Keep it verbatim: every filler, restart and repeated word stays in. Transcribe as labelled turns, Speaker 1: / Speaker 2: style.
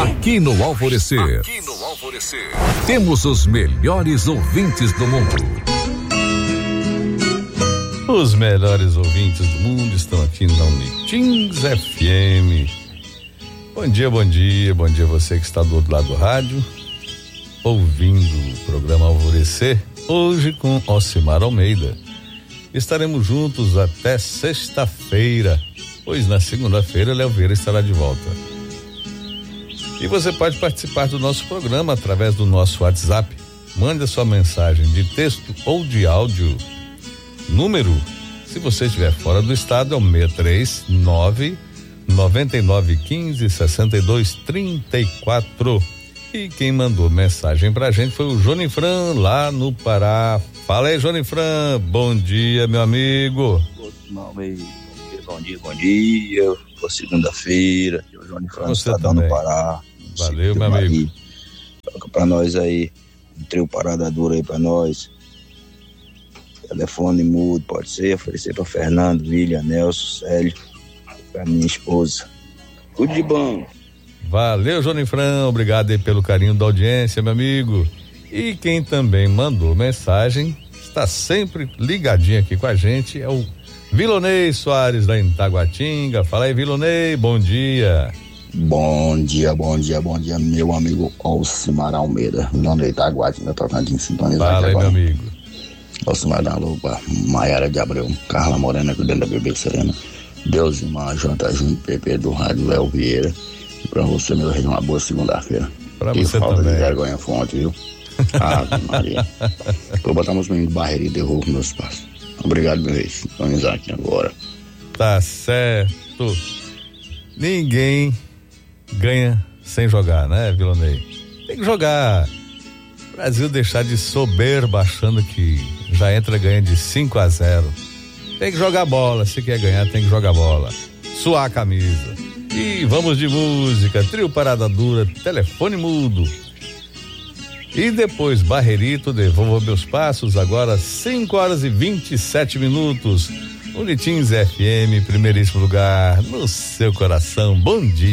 Speaker 1: Aqui no Alvorecer. Aqui no Alvorecer. Temos os melhores ouvintes do mundo.
Speaker 2: Os melhores ouvintes do mundo estão aqui na Unitins F M. Bom dia, bom dia, bom dia você que está do outro lado do rádio, ouvindo o programa Alvorecer, hoje com Ocimar Almeida. Estaremos juntos até sexta-feira, pois na segunda-feira Léo Vieira estará de volta. E você pode participar do nosso programa através do nosso WhatsApp. Mande a sua mensagem de texto ou de áudio. Número, se você estiver fora do estado, é o seis três nove, nove nove um cinco, seis dois três quatro. E quem mandou mensagem pra gente foi o Jonifran, lá no Pará. Fala aí, Jonifran, bom dia, meu amigo.
Speaker 3: Bom dia, bom dia, bom dia. Boa segunda-feira, o Jonifran está dando no Pará.
Speaker 2: Valeu, meu amigo.
Speaker 3: Toca pra nós aí, um trio Parada Dura aí pra nós. Telefone mudo, pode ser, oferecer pra Fernando, William, Nelson, Célio, pra minha esposa. Tudo de bom.
Speaker 2: Valeu, Jonifran, obrigado aí pelo carinho da audiência, meu amigo. E quem também mandou mensagem, está sempre ligadinho aqui com a gente, é o Vilonei Soares da Itaguatinga. Fala aí, Vilonei, bom dia.
Speaker 4: Bom dia, bom dia, bom dia, meu amigo Ocimar Almeida, Vilonei Itaguatinga, tocando em sintonia.
Speaker 2: Fala aí, meu amigo.
Speaker 4: Ocimar da Lupa, Maiara de Abreu, Carla Morena, cuidando da Bebê Serena, Deus irmã, Janta Junto, P P do Rádio Léo Vieira. E pra você, meu rei, uma boa segunda-feira.
Speaker 2: Pra
Speaker 4: e
Speaker 2: você
Speaker 4: falta
Speaker 2: também.
Speaker 4: de vergonha fonte, viu? Ave Maria. Vou botar meus meninos de barreira e devolvo meus passos. Obrigado, meu rei. Vamos aqui agora.
Speaker 2: Tá certo. Ninguém ganha sem jogar, né, Vilonei? Tem que jogar. O Brasil deixar de soberba achando que já entra ganha de cinco a zero. Tem que jogar bola. Se quer ganhar, tem que jogar bola. Suar a camisa. E vamos de música. Trio Parada Dura, telefone mudo. E depois, Barreirito, Devolva Meus Passos, agora cinco horas e vinte e sete minutos. Unitins F M, primeiríssimo lugar no seu coração. Bom dia.